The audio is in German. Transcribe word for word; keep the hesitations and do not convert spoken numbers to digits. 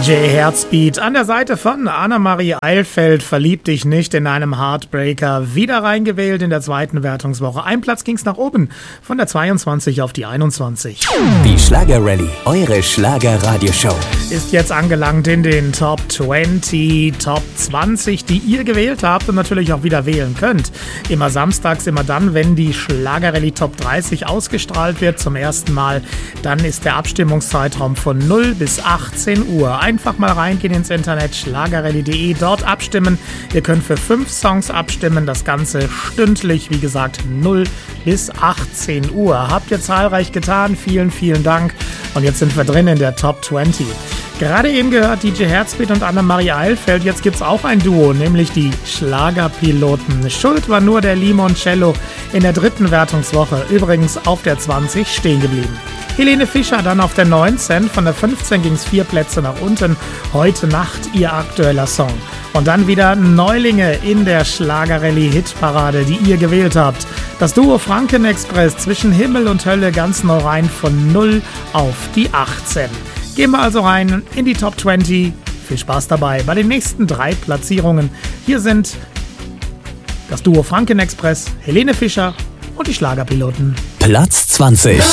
D J Herzbeat an der Seite von Annemarie Eilfeld, verlieb dich nicht in einem Heartbreaker, wieder reingewählt in der zweiten Wertungswoche. Ein Platz ging's nach oben, von der zweiundzwanzig auf die einundzwanzig. Die Schlager-Rallye, eure Schlager-Radioshow, ist jetzt angelangt in den Top zwanzig, Top zwanzig, die ihr gewählt habt und natürlich auch wieder wählen könnt. Immer samstags, immer dann, wenn die Schlager-Rallye Top dreißig ausgestrahlt wird zum ersten Mal, dann ist der Abstimmungszeitraum von null bis achtzehn Uhr. Einfach mal reingehen ins Internet, schlagerrallye punkt de, dort abstimmen. Ihr könnt für fünf Songs abstimmen, das Ganze stündlich, wie gesagt, null bis achtzehn Uhr. Habt ihr zahlreich getan, vielen, vielen Dank. Und jetzt sind wir drin in der Top zwanzig. Gerade eben gehört D J Herzbeat und Annemarie Eilfeld. Jetzt gibt's auch ein Duo, nämlich die Schlagerpiloten. Schuld war nur der Limoncello in der dritten Wertungswoche. Übrigens auf der zwanzig stehen geblieben. Helene Fischer dann auf der neunzehn, von der fünfzehn ging's vier Plätze nach unten. Heute Nacht ihr aktueller Song. Und dann wieder Neulinge in der Schlager-Rallye-Hitparade, die ihr gewählt habt. Das Duo Franken Express, zwischen Himmel und Hölle, ganz neu rein, von null auf die achtzehn. Gehen wir also rein in die Top zwanzig. Viel Spaß dabei bei den nächsten drei Platzierungen. Hier sind das Duo Franken Express, Helene Fischer und die Schlagerpiloten. Platz zwanzig.